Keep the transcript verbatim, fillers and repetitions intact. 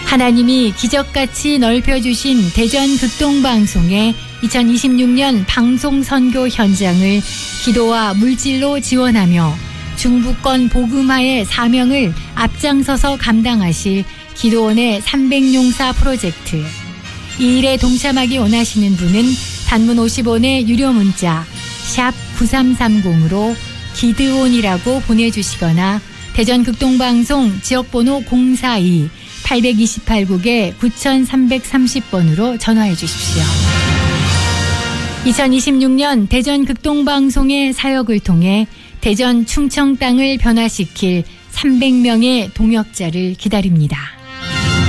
하나님이 기적같이 넓혀주신 대전 극동방송의 이천이십육 년 방송선교 현장을 기도와 물질로 지원하며 중부권 복음화의 사명을 앞장서서 감당하실 기도원의 삼백용사 프로젝트. 이 일에 동참하기 원하시는 분은 단문 오십 원의 유료 문자 샵 구삼삼공으로 기드온이라고 보내주시거나 대전 극동방송 지역번호 공사이 팔이팔 국에 구삼삼삼 번으로 전화해 주십시오. 이천이십육 년 대전 극동방송의 사역을 통해 대전 충청 땅을 변화시킬 삼백 명의 동역자를 기다립니다.